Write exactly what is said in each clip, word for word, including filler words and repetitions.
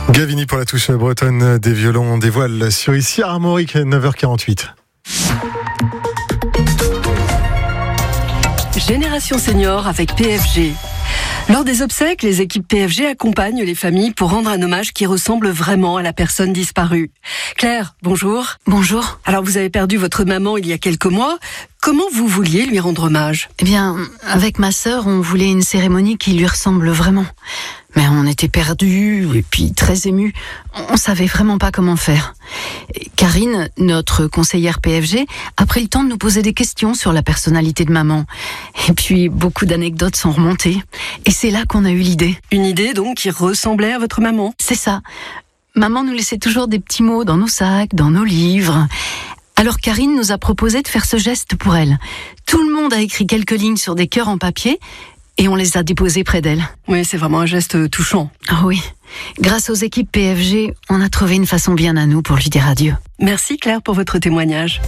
Gavini pour la touche bretonne des violons, des voiles sur Ici Armorique, neuf heures quarante-huit. Génération Senior avec P F G. Lors des obsèques, les équipes P F G accompagnent les familles pour rendre un hommage qui ressemble vraiment à la personne disparue. Claire, bonjour. Bonjour. Alors vous avez perdu votre maman il y a quelques mois. Comment vous vouliez lui rendre hommage ? Eh bien, avec ma sœur, on voulait une cérémonie qui lui ressemble vraiment. Mais on était perdus et puis très émus. On savait vraiment pas comment faire. Karine, notre conseillère P F G, a pris le temps de nous poser des questions sur la personnalité de maman. Et puis, beaucoup d'anecdotes sont remontées. Et c'est là qu'on a eu l'idée. Une idée donc qui ressemblait à votre maman ? C'est ça. Maman nous laissait toujours des petits mots dans nos sacs, dans nos livres. Alors Karine nous a proposé de faire ce geste pour elle. Tout le monde a écrit quelques lignes sur des cœurs en papier et on les a déposés près d'elle. Oui, c'est vraiment un geste touchant. Ah oui. Grâce aux équipes P F G, on a trouvé une façon bien à nous pour lui dire adieu. Merci Claire pour votre témoignage.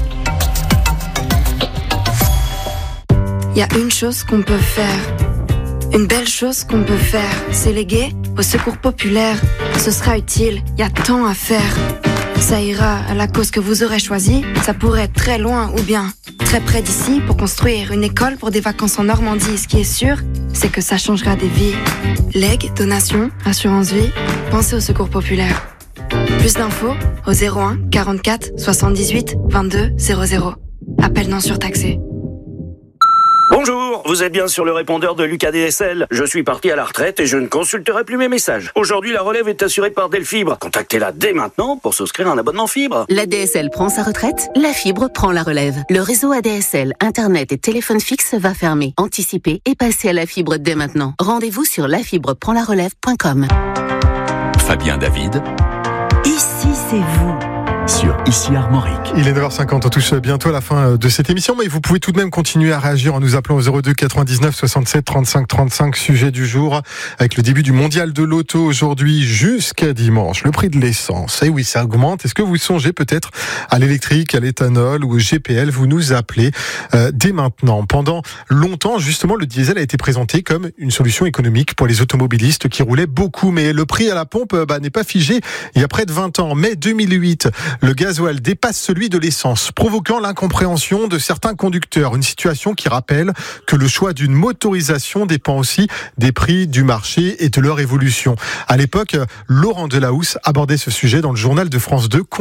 Il y a une chose qu'on peut faire. Une belle chose qu'on peut faire, c'est léguer au secours populaire. Ce sera utile, il y a tant à faire. Ça ira à la cause que vous aurez choisie. Ça pourrait être très loin ou bien très près d'ici pour construire une école pour des vacances en Normandie. Ce qui est sûr, c'est que ça changera des vies. Legs, donations, assurance vie, pensez au secours populaire. Plus d'infos au zéro un quarante-quatre soixante-dix-huit vingt-deux zéro zéro. Appel non surtaxé. Bonjour, vous êtes bien sur le répondeur de Lucas D S L. Je suis parti à la retraite et je ne consulterai plus mes messages. Aujourd'hui, la relève est assurée par Delfibre. Contactez-la dès maintenant pour souscrire un abonnement fibre. La D S L prend sa retraite, la fibre prend la relève. Le réseau A D S L, Internet et téléphone fixe va fermer. Anticipez et passez à la fibre dès maintenant. Rendez-vous sur la fibre prend la relève point com. Fabien David. Ici, c'est vous. Sur Ici Armorique. Il est neuf heures cinquante, on touche bientôt à la fin de cette émission, mais vous pouvez tout de même continuer à réagir en nous appelant au zéro deux quatre-vingt-dix-neuf soixante-sept trente-cinq trente-cinq, sujet du jour, avec le début du mondial de l'auto aujourd'hui jusqu'à dimanche. Le prix de l'essence, et oui, ça augmente. Est-ce que vous songez peut-être à l'électrique, à l'éthanol ou au G P L ? Vous nous appelez euh, dès maintenant. Pendant longtemps, justement, le diesel a été présenté comme une solution économique pour les automobilistes qui roulaient beaucoup, mais le prix à la pompe bah, n'est pas figé. Il y a près de vingt ans, mai deux mille huit, le gasoil dépasse celui de l'essence, provoquant l'incompréhension de certains conducteurs. Une situation qui rappelle que le choix d'une motorisation dépend aussi des prix du marché et de leur évolution. À l'époque, Laurent Delahousse abordait ce sujet dans le journal de France deux.